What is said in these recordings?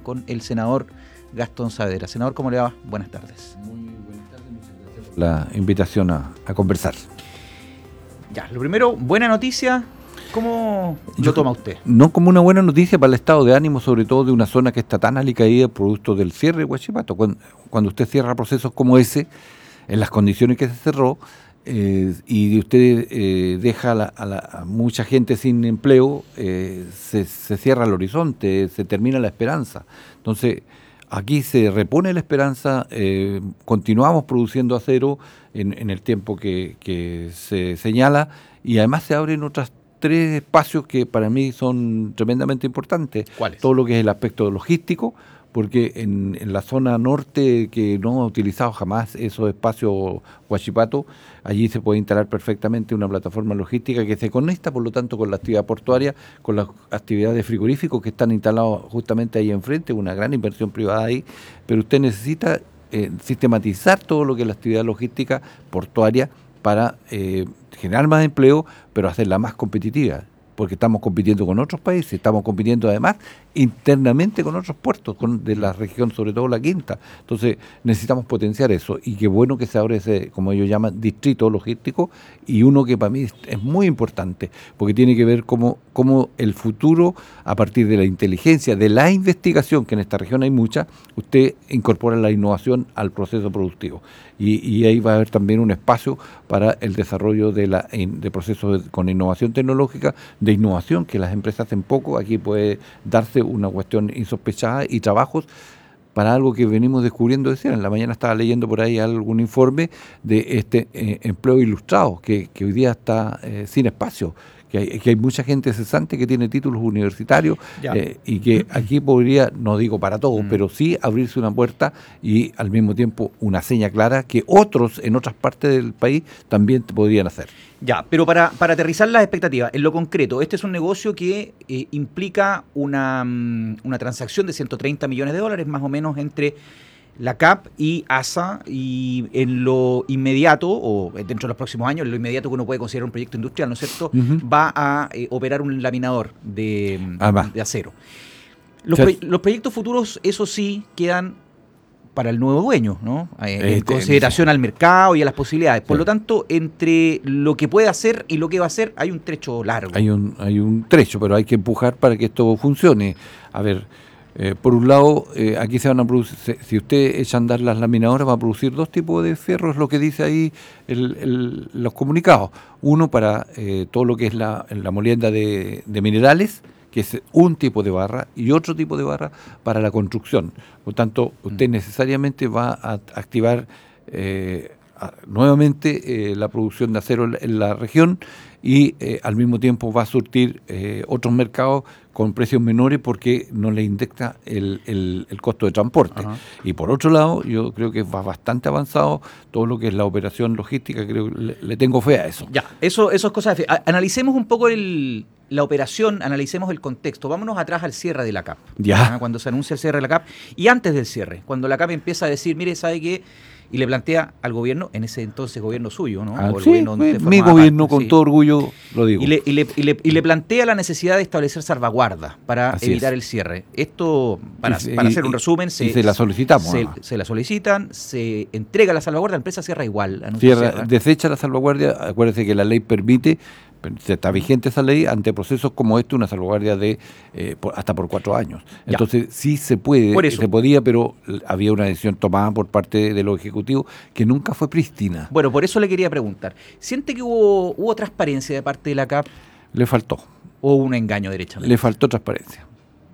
con el senador Gastón Saavedra. Senador, ¿cómo le va? Buenas tardes. Muy buenas tardes, muchas gracias por la invitación a conversar. Ya, lo primero, buena noticia. ¿Cómo lo toma usted? No como una buena noticia para el estado de ánimo, sobre todo de una zona que está tan alicaída producto del cierre de Huachipato. Cuando usted cierra procesos como ese, en las condiciones que se cerró, y usted deja a mucha gente sin empleo, se cierra el horizonte, se termina la esperanza. Entonces, aquí se repone la esperanza, continuamos produciendo acero en el tiempo que se señala, y además se abren otras 3 espacios que para mí son tremendamente importantes. ¿Cuáles? Todo lo que es el aspecto logístico, porque en la zona norte, que no ha utilizado jamás esos espacios Huachipato, allí se puede instalar perfectamente una plataforma logística que se conecta, por lo tanto, con la actividad portuaria, con las actividades frigoríficos que están instalados justamente ahí enfrente, una gran inversión privada ahí, pero usted necesita sistematizar todo lo que es la actividad logística portuaria para generar más empleo, pero hacerla más competitiva, porque estamos compitiendo con otros países, estamos compitiendo además internamente con otros puertos de la región, sobre todo la Quinta. Entonces necesitamos potenciar eso, y qué bueno que se abre ese, como ellos llaman, distrito logístico, y uno que para mí es muy importante, porque tiene que ver cómo el futuro, a partir de la inteligencia, de la investigación, que en esta región hay mucha, usted incorpora la innovación al proceso productivo. Y ahí va a haber también un espacio para el desarrollo de procesos con innovación tecnológica, de innovación, que las empresas hacen poco. Aquí puede darse una cuestión insospechada, y trabajos para algo que venimos descubriendo. En la mañana estaba leyendo por ahí algún informe de este empleo ilustrado, que hoy día está sin espacio, que hay mucha gente cesante que tiene títulos universitarios, y que aquí podría, no digo para todos, pero sí abrirse una puerta, y al mismo tiempo una seña clara que otros en otras partes del país también podrían hacer. Ya, pero para aterrizar las expectativas, en lo concreto, este es un negocio que implica una transacción de $130 millones, más o menos, entre la CAP y ASA, y en lo inmediato, o dentro de los próximos años, en lo inmediato que uno puede considerar un proyecto industrial, ¿no es cierto?, va a operar un laminador de acero. Los proyectos futuros, eso sí, quedan para el nuevo dueño, ¿no? En consideración al mercado y a las posibilidades. Por lo tanto, entre lo que puede hacer y lo que va a hacer, hay un trecho largo. Hay un trecho, pero hay que empujar para que esto funcione. A ver, por un lado, aquí se van a producir, si usted echa a andar las laminadoras, va a producir 2 tipos de fierro, es lo que dice ahí los comunicados. Uno para todo lo que es la molienda de minerales, que es un tipo de barra, y otro tipo de barra para la construcción. Por tanto, usted necesariamente va a activar nuevamente la producción de acero en la región, y al mismo tiempo va a surtir otros mercados con precios menores, porque no le indexta el costo de transporte. Ajá. Y por otro lado, yo creo que va bastante avanzado todo lo que es la operación logística. Creo que le tengo fe a eso. Ya, eso es cosa de fe. Analicemos un poco la operación, analicemos el contexto. Vámonos atrás al cierre de la CAP. Ya. Cuando se anuncia el cierre de la CAP, y antes del cierre, cuando la CAP empieza a decir, mire, ¿sabe qué? Y le plantea al gobierno, en ese entonces gobierno suyo, ¿no? O el gobierno mi gobierno, con todo orgullo lo digo. Y le plantea la necesidad de establecer salvaguardas para evitar el cierre. Esto, para hacer un resumen, se la solicitamos. Se la solicitan, se entrega la salvaguardia, la empresa cierra igual. Desecha la salvaguardia. Acuérdese que la ley permite, está vigente esa ley, ante procesos como este, una salvaguardia de hasta por 4 años. Entonces sí se puede, se podía, pero había una decisión tomada por parte de los ejecutivos que nunca fue prístina. Bueno, por eso le quería preguntar, ¿siente que hubo transparencia de parte de la CAP? Le faltó. ¿O un engaño derechamente? Le faltó transparencia.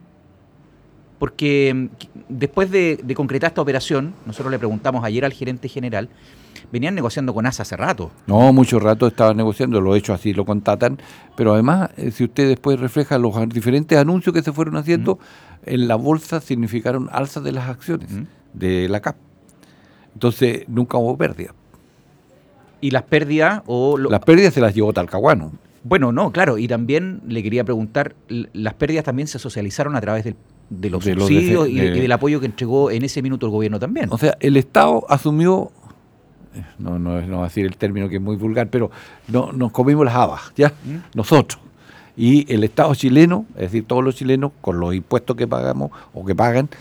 Porque después de concretar esta operación, nosotros le preguntamos ayer al gerente general, venían negociando con ASA hace rato. No, mucho rato estaban negociando, lo hechos así lo contatan, pero además, si usted después refleja los diferentes anuncios que se fueron haciendo, en la bolsa significaron alzas de las acciones de la CAP. Entonces, nunca hubo pérdida. ¿Y las pérdidas? Las pérdidas se las llevó Talcahuano. Bueno, no, claro, y también le quería preguntar, las pérdidas también se socializaron a través de los subsidios y del apoyo que entregó en ese minuto el gobierno también. O sea, el Estado asumió, no es decir el término que es muy vulgar, pero nos comimos las habas, ¿ya? Nosotros. Y el Estado chileno, es decir, todos los chilenos, con los impuestos que pagamos o que pagan,